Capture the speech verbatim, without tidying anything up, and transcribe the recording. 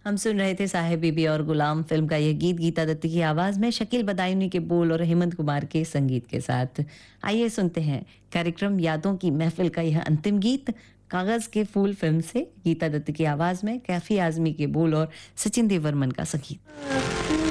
हम सुन रहे थे साहिब बीबी और गुलाम फिल्म का यह गीत गीता दत्त की आवाज में शकील बदायूनी के बोल और हेमंत कुमार के संगीत के साथ। आइए सुनते हैं कार्यक्रम यादों की महफिल का यह अंतिम गीत कागज के फूल फिल्म से गीता दत्त की आवाज में कैफी आजमी के बोल और सचिन देव वर्मन का संगीत।